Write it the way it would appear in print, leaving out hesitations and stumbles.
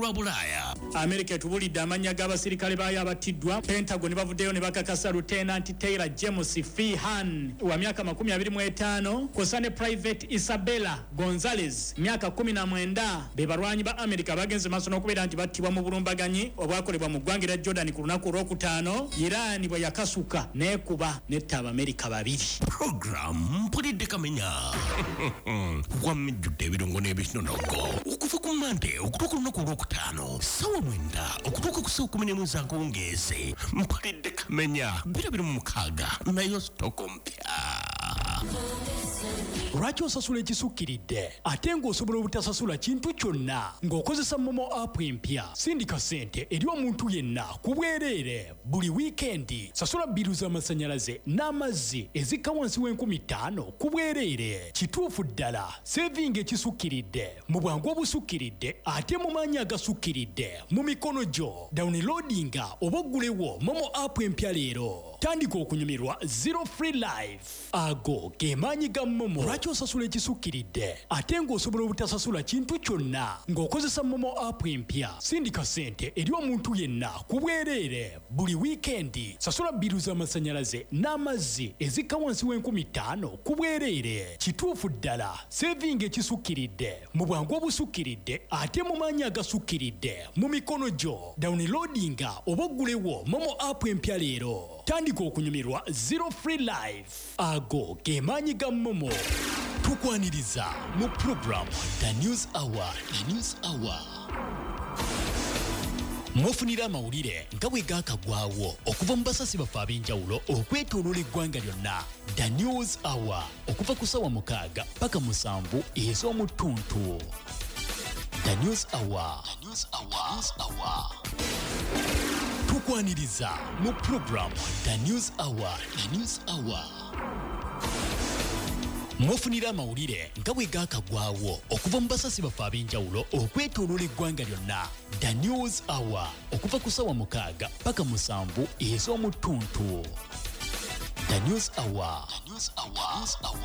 lwa Bulaaya. America etubulidde amannya g'abasirikale baayo abatiddwa. Pentagon bavuddeyo ne bakakasa Lieutenant Taylor James Feehan wa myaka 25 kosa ne Private Isabella Gonzalez myaka 19 be balwanyi ba America bagenze maaso n'okubeera nti battibwa mu bulumbaganyi obwakolebwa mu ggwanga lya Jordan ku lunaku olwokutaano. Iran bwe yakasuka n'ekuba netta Abamerika babiri. Program mpulidde kamenya wamijjudde ebirungo n'ebinonogo okuva ku Monday okutuuka olunaku olwokutaano ssaawa 9 okutuuka ku ssaawa 11 akawungeezi. Mpulidde kamenya 26 nayo sitoko mpya. Lwaki osasula ekisukkiridde ate ng'osobola obutasasula kintu kyonna ng'okozesa Momo app empya? Sindika ssente eri omuntu yenna ku bwereere buli wiikendi. Sasula bbiru z'amasannyalaze n'amazzi ezikka wansi w'5000 ku bwereere. Kituufu ddala sevinga ekisukkiridde mu bwangu obusukkiridde ate mu maanyi agasukkiridde mu mikono gyo. Downloadinga oba oggulewo Momo app empya leero. Tandika okunyumirwa Zero Free Life. Ago ge maanyi ga Momo. Lwaki osasula ekisukkiridde ate ng'osobola obutasasula kintu kyonna ng'okozesa Momo app empya? Sindika ssente eri omuntu yenna ku bwereere buli wiikendi. Sasula bbiru z'amasannyalaze n'amazzi ezikka wansi w'5000 ku bwereere. Kituufu ddala sevinga ekisukkiridde mu bwangu obusukkiridde ate mu maanyi agasukkiridde mu mikono gyo. Downloadinga oba oggulewo Momo app empya leero. Tandika okunyumirwa Zero Free Life. Ago ge maanyi ga Momo. Tukwaniriza mu program The News Hour. The News Hour mwofunira amawulire nga bwe gaakagwawo okuva mu basasi baffe ab'enjawulo okwetooloola eggwanga lyonna. The News Hour okuva ku ssaawa 6 paka 7 ez'omu ttuntu. The News Hour. The News Hour. Tukwaniriza mu program The News Hour. The News Hour mwofunira amawulire nga bwe gaakagwawo okuva mu basasi baffe ab'enjawulo okwetooloola eggwanga lyonna. The News Hour okuva ku ssaawa 6 paka 7 ez'omu ttuntu. The News Hour.